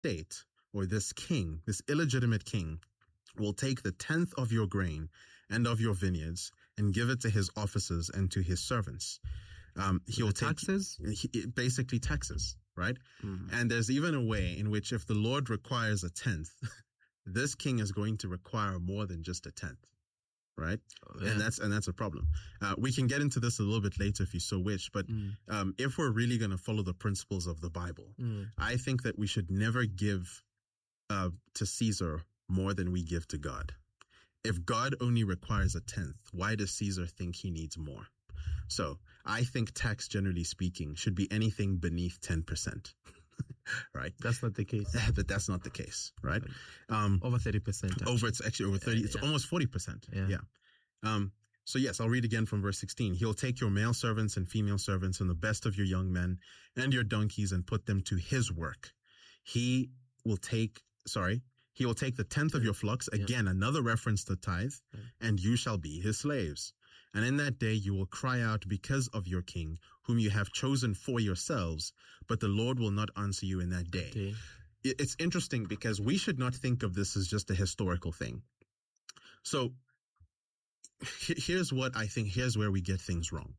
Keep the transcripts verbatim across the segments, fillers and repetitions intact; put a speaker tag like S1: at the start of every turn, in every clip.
S1: state or this king, this illegitimate king, will take the tenth of your grain and of your vineyards and give it to his officers and to his servants. Um, he will take
S2: taxes,
S1: he, basically taxes, right?
S2: Mm.
S1: And there's even a way in which if the Lord requires a tenth, this king is going to require more than just a tenth, right? Oh, yeah. And that's and that's a problem. Uh, we can get into this a little bit later if you so wish, but
S2: Mm.
S1: um, if we're really going to follow the principles of the Bible,
S2: Mm.
S1: I think that we should never give uh, to Caesar more than we give to God. If God only requires a tenth, why does Caesar think he needs more? So I think tax, generally speaking, should be anything beneath ten percent, right?
S2: That's not the case.
S1: But that's not the case, right? Um,
S2: over thirty percent. Actually.
S1: Over, it's actually over thirty.
S2: Yeah,
S1: it's
S2: yeah.
S1: almost forty percent.
S2: Yeah.
S1: yeah. Um, so yes, I'll read again from verse sixteen. He'll take your male servants and female servants and the best of your young men and your donkeys and put them to his work. He will take, sorry, he will take the tenth of your flocks, again, yeah. another reference to tithe, yeah. and you shall be his slaves. And in that day you will cry out because of your king, whom you have chosen for yourselves, but the Lord will not answer you in that day.
S2: Okay.
S1: It's interesting because we should not think of this as just a historical thing. So here's what I think, here's where we get things wrong.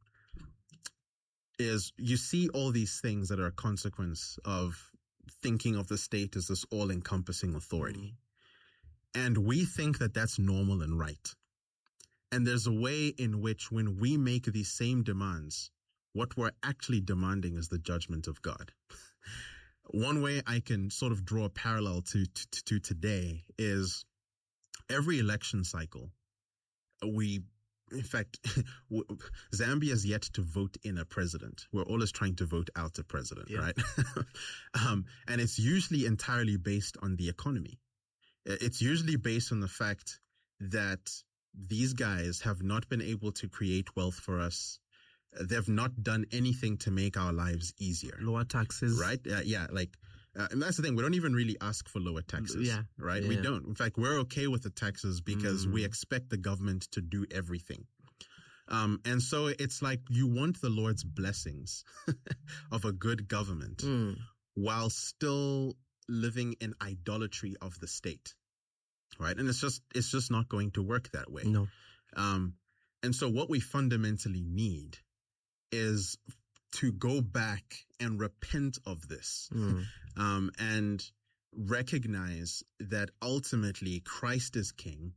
S1: Is you see all these things that are a consequence of thinking of the state as this all-encompassing authority. And we think that that's normal and right. And there's a way in which when we make these same demands, what we're actually demanding is the judgment of God. One way I can sort of draw a parallel to, to, to today is every election cycle, we, in fact, Zambia has yet to vote in a president. We're always trying to vote out a president, yeah. right? um, and it's usually entirely based on the economy. It's usually based on the fact that these guys have not been able to create wealth for us. They've not done anything to make our lives easier.
S2: Lower taxes.
S1: Right? Uh, yeah. Like, uh, and that's the thing. We don't even really ask for lower taxes.
S2: Yeah.
S1: Right?
S2: Yeah.
S1: We don't. In fact, we're okay with the taxes because
S2: mm.
S1: we expect the government to do everything. Um, and so it's like you want the Lord's blessings of a good government
S2: mm.
S1: while still living in idolatry of the state. Right. And it's just, it's just not going to work that way.
S2: No.
S1: Um, and so what we fundamentally need is to go back and repent of this,
S2: mm.
S1: um, and recognize that ultimately Christ is king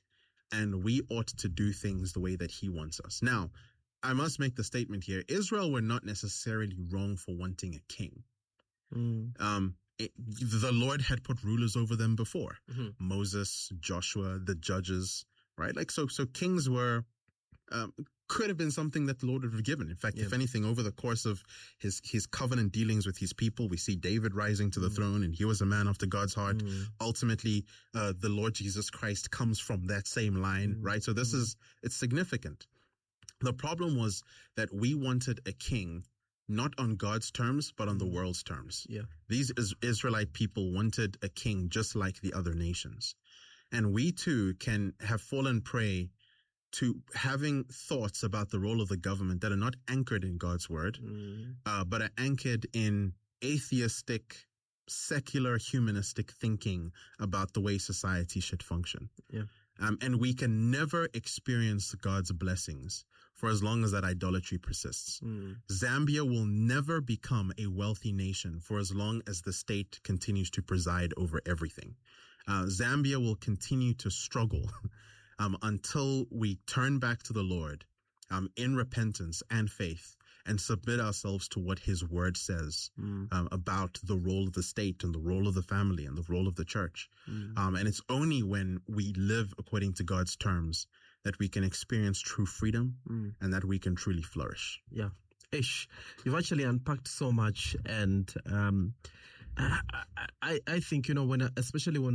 S1: and we ought to do things the way that he wants us. Now, I must make the statement here. Israel were not necessarily wrong for wanting a king.
S2: Mm.
S1: Um, It, the Lord had put rulers over them before.
S2: Mm-hmm.
S1: Moses, Joshua, the judges, right? Like, so, so kings were, um, could have been something that the Lord would have given. In fact, yeah. if anything, over the course of his, his covenant dealings with his people, we see David rising to the mm. throne and he was a man after God's heart.
S2: Mm.
S1: Ultimately, uh, the Lord Jesus Christ comes from that same line,
S2: mm.
S1: right? So this mm. is, it's significant. The problem was that we wanted a king not on God's terms, but on the world's terms.
S2: Yeah.
S1: These is- Israelite people wanted a king just like the other nations. And we too can have fallen prey to having thoughts about the role of the government that are not anchored in God's word,
S2: mm.
S1: uh, but are anchored in atheistic, secular, humanistic thinking about the way society should function.
S2: Yeah.
S1: Um, and we can never experience God's blessings for as long as that idolatry persists.
S2: Mm.
S1: Zambia will never become a wealthy nation for as long as the state continues to preside over everything. Uh, Zambia will continue to struggle um, until we turn back to the Lord um, in repentance and faith and submit ourselves to what his word says
S2: mm.
S1: um, about the role of the state and the role of the family and the role of the church.
S2: Mm.
S1: Um, and it's only when we live according to God's terms that we can experience true freedom
S2: mm.
S1: and that we can truly flourish.
S2: Yeah. Ish, you've actually unpacked so much. And um, I, I, I think, you know, when, especially when